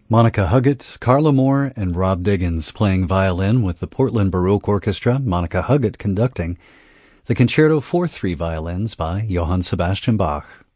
Monica Huggett, Carla Moore, and Rob Diggins playing violin with the Portland Baroque Orchestra, Monica Huggett conducting the Concerto for Three Violins by Johann Sebastian Bach.